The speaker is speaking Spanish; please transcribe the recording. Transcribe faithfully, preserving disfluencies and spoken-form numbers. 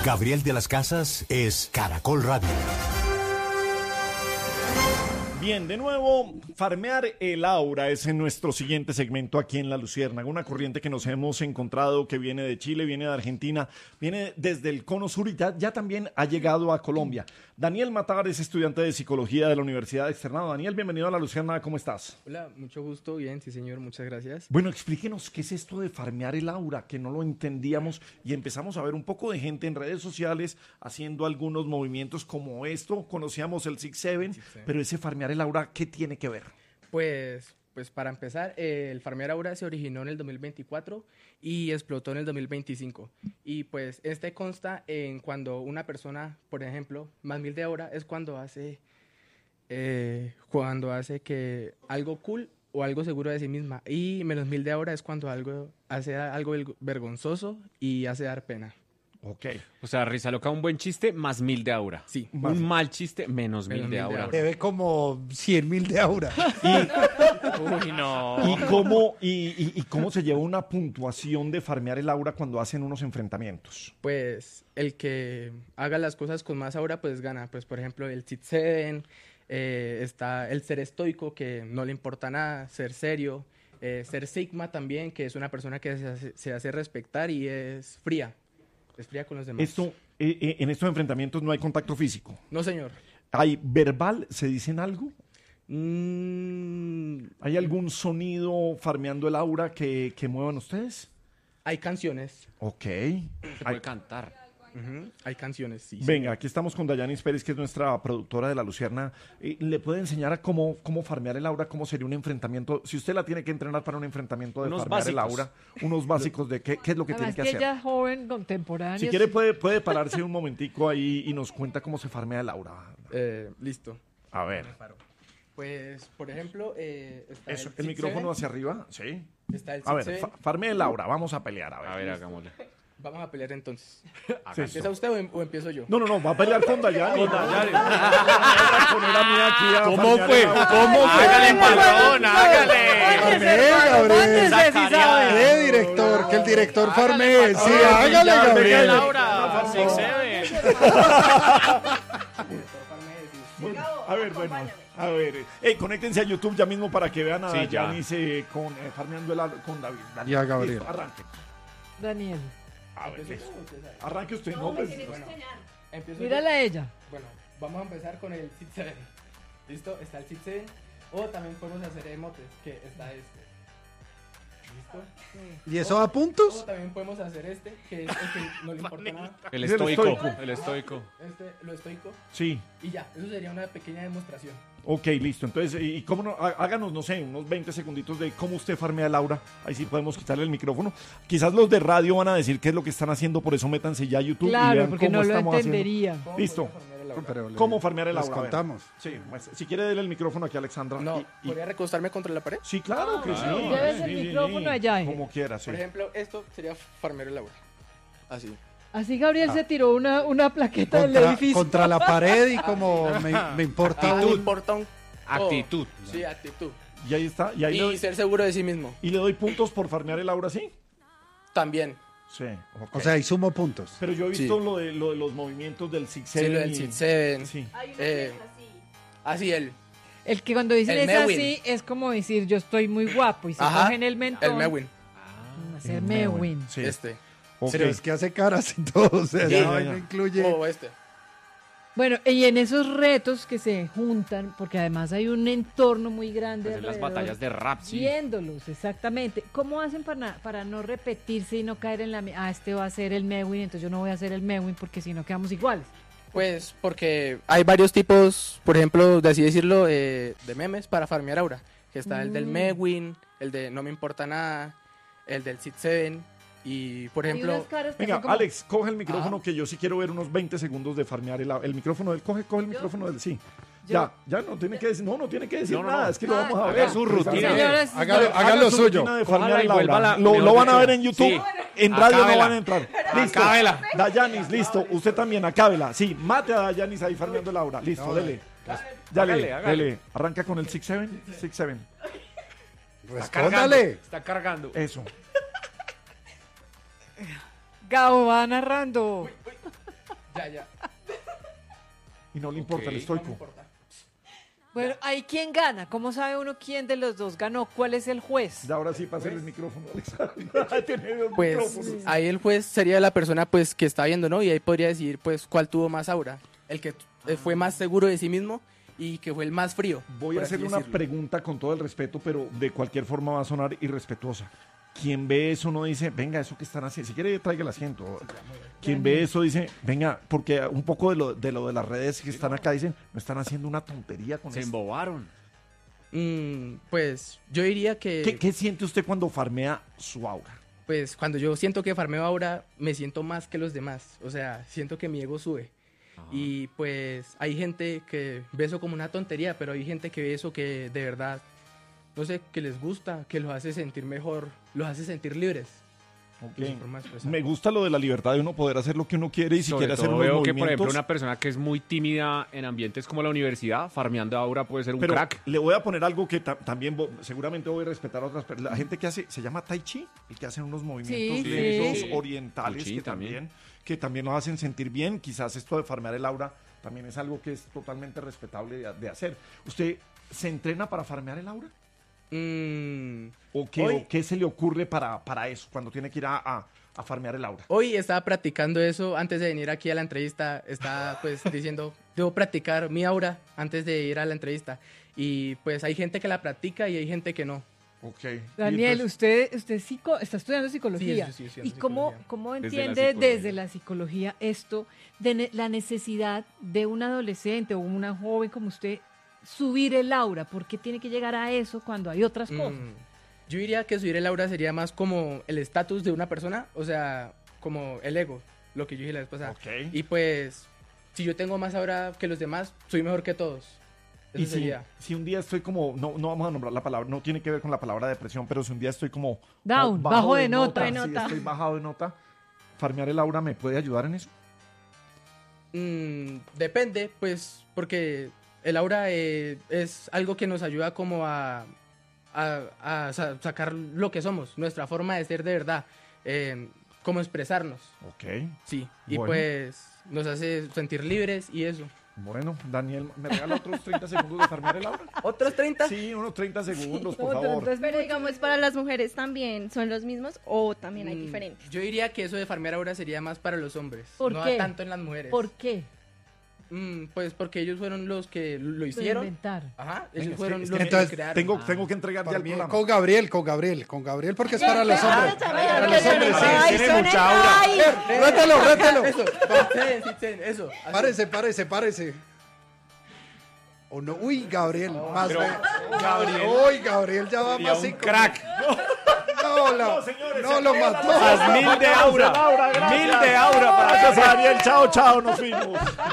Gabriel de las Casas es Caracol Radio. Bien, de nuevo, farmear el aura es en nuestro siguiente segmento aquí en La Luciérnaga, una corriente que nos hemos encontrado que viene de Chile, viene de Argentina, viene desde el cono sur y ya, ya también ha llegado a Colombia. Daniel Matar es estudiante de psicología de la Universidad Externado. Daniel, bienvenido a La Luciérnaga, ¿cómo estás? Hola, mucho gusto, bien, sí señor, muchas gracias. Bueno, explíquenos qué es esto de farmear el aura, que no lo entendíamos y empezamos a ver un poco de gente en redes sociales haciendo algunos movimientos como esto. Conocíamos el Six Seven, pero ese farmear el aura, ¿qué tiene que ver? Pues, pues para empezar, eh, el farmear aura se originó en el dos mil veinticuatro y explotó en el dos mil veinticinco. Y pues este consta en cuando una persona, por ejemplo, más mil de aura es cuando hace, eh, cuando hace que algo cool o algo seguro de sí misma. Y menos mil de aura es cuando algo hace algo vergonzoso y hace dar pena. Ok. O sea, risa loca, un buen chiste más mil de aura. Sí. Un Más. mal chiste menos, Menos mil de mil de aura. aura. Debe como cien mil de aura. Uy, no. ¿Y cómo, y, y- y cómo se lleva una puntuación de farmear el aura cuando hacen unos enfrentamientos? Pues el que haga las cosas con más aura, pues gana. Pues por ejemplo, el Six Seven, eh, está el ser estoico, que no le importa nada, ser serio, eh, ser Sigma también, que es una persona que se hace, se hace respetar y es fría, es fría con los demás. Esto, eh, eh, en estos enfrentamientos no hay contacto físico. No, señor. ¿Hay verbal? ¿Se dicen algo? Mm, ¿Hay algún sonido farmeando el aura que, que muevan ustedes? hay canciones. Ok. Se Hay- puede cantar. Ujú, hay canciones, sí. Venga, aquí estamos con Dayanis Pérez, que es nuestra productora de La Lucierna. Eh, ¿Le puede enseñar a cómo, cómo farmear el aura? ¿Cómo sería un enfrentamiento? Si usted la tiene que entrenar para un enfrentamiento de Unos farmear el básicos. aura, unos básicos de qué, qué es lo que Además tiene que que hacer. ella es joven, contemporánea. Si quiere puede, puede pararse un momentico ahí y nos cuenta cómo se farmea el aura. Eh, listo. A ver. Pues, por ejemplo, eh, está Eso, el el Six micrófono Seven, hacia arriba, sí. está el A Six ver, Seven. fa- farmea el aura, vamos a pelear, a ver. A ver, hagámosle. Vamos a pelear entonces. Sí, ¿Empieza usted o, em- o empiezo yo? No, no, no, va a pelear con Dayanis. Con Dayanis. a poner a mí aquí a ¿Cómo farmear fue? el aura. ¿Cómo fue? Hágale, patrón, hágale. Farmee, Gabriel. Mándese, si sabe. Eh, director, que el director farmee. Sí, patrón. hágale, Ya, Gabriel. venga, Laura, Six Seven. A ver, bueno, a ver. Ey, conéctense a YouTube ya mismo para que vean a Sí, ya. Dayanis eh, con, eh, farmeando el aura con David. Dale, Y a Gabriel. listo, arranque. Daniel, A ver, listo. Arranque usted, no, pues. Empiezo mírala a ella. Bueno, vamos a empezar con el Six Seven. ¿Listo? Está el Six Seven. O también podemos hacer emotes, que está este. ¿Listo? ¿Y eso a O puntos? también podemos hacer este, que es el que no le importa nada. El Es el estoico. estoico. El estoico. Este, lo estoico. Sí. Y ya, eso sería una pequeña demostración. Ok, listo. Entonces, ¿y cómo no? Há- Háganos, no sé, unos veinte segunditos de cómo usted farmea el aura. Ahí sí podemos quitarle el micrófono. Quizás los de radio van a decir qué es lo que están haciendo, por eso métanse ya a YouTube y Claro, vean porque cómo no lo estamos haciendo. entendería. ¿Cómo Listo. podemos farmear el aura? Pero le- ¿Cómo farmear el les aura? A ver. contamos. Sí, pues, si quiere darle el micrófono aquí a Alexandra. No, y- y- ¿podría recostarme contra la pared? Sí, claro que sí. Lleves el Sí, sí, micrófono sí. allá, eh. Como quiera, sí. Por ejemplo, esto sería farmear el aura. Así. Así Gabriel Ah. se tiró una, una plaqueta del Contra, edificio. contra la pared y como me, me importa Ah, no un... importa un... Actitud. Oh, sí, actitud. Y ahí está. Y ahí le Y doy, ser seguro de sí mismo. y le doy puntos por farmear el aura, ¿sí? También. Sí. ok. O sea, y sumo puntos. Pero yo he visto sí. lo, de, lo de los movimientos del Six Sí, lo Seven del y- Six Seven. Sí. Eh, así él. El que cuando dicen El es Mewin. así, es como decir yo estoy muy guapo y se Ajá. cogen el mentón. El Mewin. Hacer El Mewin. Sí. Este. Ok. Pero es que hace caras y todo. O sea, Ya, no, ya, ahí ya. no incluye... O este. Bueno, y en esos retos que se juntan, porque además hay un entorno muy grande Hacer las alrededor, batallas de rap, sí. viéndolos, exactamente. ¿Cómo hacen para, para no repetirse y no caer en la... mi- Ah, este va a ser el Mewin, entonces yo no voy a hacer el Mewin porque si no quedamos iguales. Pues porque hay varios tipos, por ejemplo, de así decirlo, eh, de memes para farmear aura. Que está el del Mm. Mewin, el de No Me Importa Nada, el del Six Seven. Y, por Hay ejemplo, unas caras que Venga, hacen como- Alex, coge el micrófono Ajá. que yo sí quiero ver unos veinte segundos de farmear el, el micrófono del. Coge, coge el micrófono del. Sí. Yo- Ya, ya no tiene que decir, no, no tiene que decir No, no, nada, no. es que lo Ah, vamos a haga ver. su rutina. Señoras y Haga, señores, haga lo su suyo. rutina de Cójala farmear y el aura. vuélvala, Lo, mejor lo van a dicho. ver en YouTube. Sí. En radio no Acábela. van a entrar. Listo. Acábela. Dayanis, listo. Usted también, acábela. Sí, mate a Dayanis ahí farmeando el aura. Listo, No, dele. Hágale, Dale, hágale. dele. Arranca con el Six Seven. Six Seven. Respóndale. Está cargando. Eso. Gabo va narrando. Ya, ya. Y no le importa el Ok. estoico. Bueno, ¿ahí quién gana? ¿Cómo sabe uno quién de los dos ganó? ¿Cuál es el juez? Y ahora sí, pasa el micrófono, Alexandra. Tiene dos Pues micrófonos. ahí el juez sería la persona pues que está viendo, ¿no? Y ahí podría decir pues cuál tuvo más aura. El que eh, fue más seguro de sí mismo y que fue el más frío. Voy a por así hacerle una decirlo. pregunta con todo el respeto, pero de cualquier forma va a sonar irrespetuosa. Quien ve eso no dice, venga, eso que están haciendo, si quiere traiga el asiento. Quien ve eso dice, venga, porque un poco de lo de, lo de las redes que están acá dicen, me están haciendo una tontería con Se esto. embobaron. Mm, pues yo diría que ¿Qué, ¿Qué siente usted cuando farmea su aura? pues cuando yo siento que farmeo aura me siento más que los demás. O sea, siento que mi ego sube. Y pues hay gente que ve eso como una tontería, pero hay gente que ve eso que de verdad, no sé, que les gusta, que los hace sentir mejor, los hace sentir libres. Ok. de su forma de expresar. Me gusta lo de la libertad de uno poder hacer lo que uno quiere y si Sobre quiere hacer todo unos veo que, por ejemplo, movimientos. una persona que es muy tímida en ambientes como la universidad, farmeando aura puede ser un Pero crack. le voy a poner algo que ta- también vo- seguramente voy a respetar a otras personas. La gente que hace, se llama Tai Chi, y que hacen unos movimientos Sí, lentos, sí. orientales, Tai Chi que también, también. que también nos hacen sentir bien. Quizás esto de farmear el aura también es algo que es totalmente respetable de, de hacer. ¿Usted se entrena para farmear el aura? Mm, ¿O qué, Hoy- o qué se le ocurre para, para eso, cuando tiene que ir a, a- a farmear el aura? Hoy estaba practicando eso antes de venir aquí a la entrevista. Estaba pues diciendo, debo practicar mi aura antes de ir a la entrevista. Y pues hay gente que la practica y hay gente que no. Ok. Daniel, Y entonces- usted, usted es psico- está estudiando psicología. Sí, sí, sí, estudiando ¿Y cómo, psicología. cómo Desde la entiende psicología. desde la psicología esto de ne- la necesidad de un adolescente o una joven como usted subir el aura? ¿Por qué tiene que llegar a eso cuando hay otras cosas? Mm, yo diría que subir el aura sería más como el estatus de una persona, o sea, como el ego, lo que yo dije la vez pasada. Ok. Y pues, si yo tengo más aura que los demás, soy mejor que todos. Eso Y si, sería. si un día estoy como, no, no vamos a nombrar la palabra, no tiene que ver con la palabra depresión, pero si un día estoy como Down, como bajo de nota. sí, De nota. estoy bajado de nota, farmear el aura me puede ayudar en eso. Mm, depende, pues, porque el aura eh, es algo que nos ayuda como a, a, a sa- sacar lo que somos, nuestra forma de ser de verdad, eh, como expresarnos, Ok. sí. Y Bueno. pues nos hace sentir libres y eso. Bueno, Daniel, ¿me regala otros treinta segundos de farmear el aura? ¿Otros treinta? Sí, unos treinta segundos, por Otro, favor. entonces, Pero digamos, para las mujeres también, ¿son los mismos o también hay Mm, diferentes? Yo diría que eso de farmear aura sería más para los hombres, ¿Por no qué? tanto en las mujeres. ¿Por qué? Mm, pues porque ellos fueron los que lo Lo hicieron. inventaron. Ajá, Venga, es ellos que- fueron es los que que entonces lo crearon. Tengo, Ah. tengo que entregar ya Para el mí, programa. con Gabriel, con Gabriel, con Gabriel, porque es para los hombres. Para los hombres, sí. Ay, tiene son mucha aura. ay. Rételo, rételo. Eso, sí, sí, sí, eso. así. Párese, párese, párese. O no, uy, Gabriel, más pero ve- Gabriel Uy, Gabriel ya va sería más un psico- crack. No, la- no lo mató. Mil de aura. Mil de aura para Gracias, Daniel. Chao, chao, nos fuimos.